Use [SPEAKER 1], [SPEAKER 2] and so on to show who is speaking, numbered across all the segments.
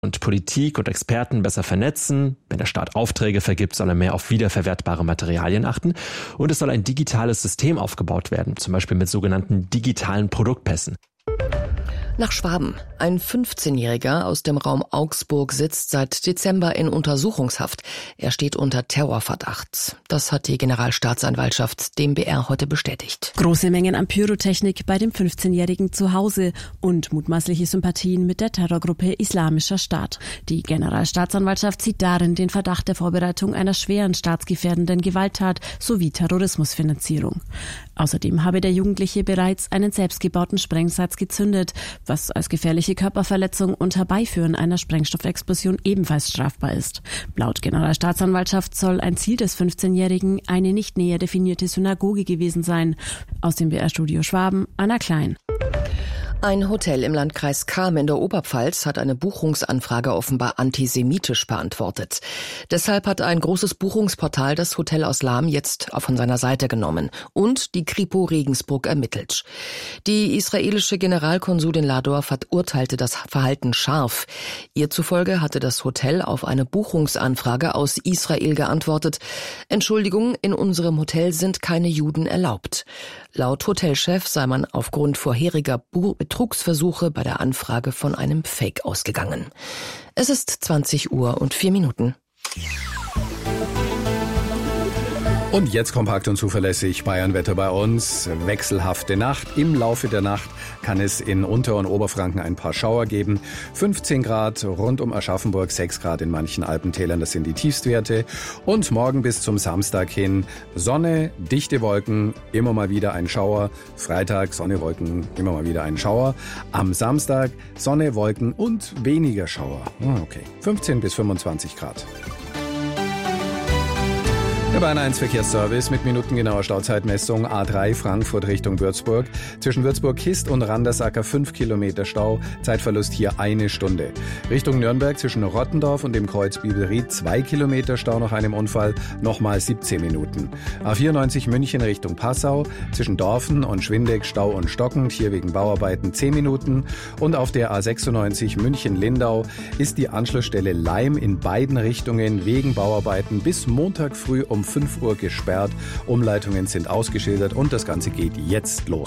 [SPEAKER 1] und Politik und Experten besser vernetzen. Wenn der Staat Aufträge vergibt, soll er mehr auf wiederverwertbare Materialien achten. Und es soll ein digitales System aufgebaut werden, zum Beispiel mit sogenannten digitalen Produktpässen.
[SPEAKER 2] Nach Schwaben. Ein 15-Jähriger aus dem Raum Augsburg sitzt seit Dezember in Untersuchungshaft. Er steht unter Terrorverdacht. Das hat die Generalstaatsanwaltschaft dem BR heute bestätigt.
[SPEAKER 3] Große Mengen an Pyrotechnik bei dem 15-Jährigen zu Hause und mutmaßliche Sympathien mit der Terrorgruppe Islamischer Staat. Die Generalstaatsanwaltschaft sieht darin den Verdacht der Vorbereitung einer schweren staatsgefährdenden Gewalttat sowie Terrorismusfinanzierung. Außerdem habe der Jugendliche bereits einen selbstgebauten Sprengsatz gezündet, was als gefährliche Körperverletzung und Herbeiführen einer Sprengstoffexplosion ebenfalls strafbar ist. Laut Generalstaatsanwaltschaft soll ein Ziel des 15-Jährigen eine nicht näher definierte Synagoge gewesen sein. Aus dem BR-Studio Schwaben, Anna Klein.
[SPEAKER 2] Ein Hotel im Landkreis Cham in der Oberpfalz hat eine Buchungsanfrage offenbar antisemitisch beantwortet. Deshalb hat ein großes Buchungsportal das Hotel aus Lahm jetzt von seiner Seite genommen und die Kripo Regensburg ermittelt. Die israelische Generalkonsulin Lador verurteilte das Verhalten scharf. Ihr zufolge hatte das Hotel auf eine Buchungsanfrage aus Israel geantwortet: Entschuldigung, in unserem Hotel sind keine Juden erlaubt. Laut Hotelchef sei man aufgrund vorheriger Betrugsversuche bei der Anfrage von einem Fake ausgegangen. Es ist 20:04.
[SPEAKER 4] Und jetzt kompakt und zuverlässig Bayernwetter bei uns. Wechselhafte Nacht. Im Laufe der Nacht kann es in Unter- und Oberfranken ein paar Schauer geben. 15 Grad rund um Aschaffenburg, 6 Grad in manchen Alpentälern, das sind die Tiefstwerte. Und morgen bis zum Samstag hin Sonne, dichte Wolken, immer mal wieder ein Schauer. Freitag Sonne, Wolken, immer mal wieder ein Schauer. Am Samstag Sonne, Wolken und weniger Schauer. Okay, 15 bis 25 Grad. Der Bayern 1 Verkehrsservice mit minutengenauer Stauzeitmessung. A3 Frankfurt Richtung Würzburg. Zwischen Würzburg-Kist und Randersacker 5 Kilometer Stau. Zeitverlust hier 1 Stunde. Richtung Nürnberg zwischen Rottendorf und dem Kreuz Bielried 2 Kilometer Stau nach einem Unfall. Nochmal 17 Minuten. A94 München Richtung Passau. Zwischen Dorfen und Schwindeck Stau und stockend. Hier wegen Bauarbeiten 10 Minuten. Und auf der A96 München-Lindau ist die Anschlussstelle Laim in beiden Richtungen wegen Bauarbeiten bis Montag früh um 5 Uhr gesperrt. Umleitungen sind ausgeschildert und das Ganze geht jetzt los.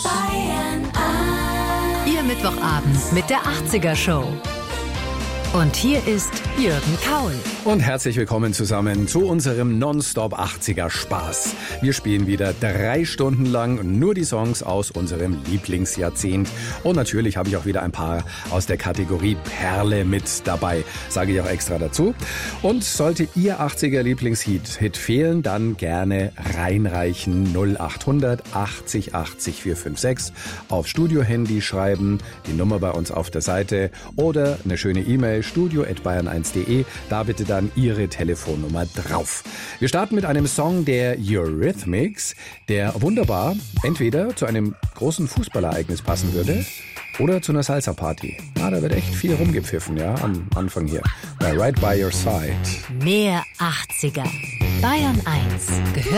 [SPEAKER 5] Ihr Mittwochabend mit der 80er Show. Und hier ist Jürgen Kaul.
[SPEAKER 4] Und herzlich willkommen zusammen zu unserem Nonstop 80er Spaß. Wir spielen wieder 3 Stunden lang nur die Songs aus unserem Lieblingsjahrzehnt. Und natürlich habe ich auch wieder ein paar aus der Kategorie Perle mit dabei. Sage ich auch extra dazu. Und sollte Ihr 80er Lieblingshit fehlen, dann gerne reinreichen. 0800 80 80 456. Auf Studiohandy schreiben, die Nummer bei uns auf der Seite oder eine schöne E-Mail studio@bayern1.de. Da bitte dann Ihre Telefonnummer drauf. Wir starten mit einem Song der Eurythmics, der wunderbar entweder zu einem großen Fußballereignis passen würde oder zu einer Salsa-Party. Da wird echt viel rumgepfiffen, ja, am Anfang hier. Bei Right by Your Side.
[SPEAKER 5] Mehr 80er. Bayern 1 gehört